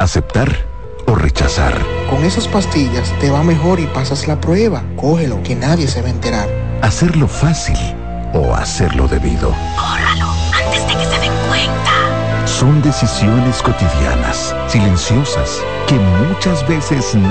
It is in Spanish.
¿Aceptar o rechazar? Con esas pastillas te va mejor y pasas la prueba. Cógelo, que nadie se va a enterar. ¿Hacerlo fácil o hacerlo debido? Córralo, antes de que se den cuenta. Son decisiones cotidianas, silenciosas, que muchas veces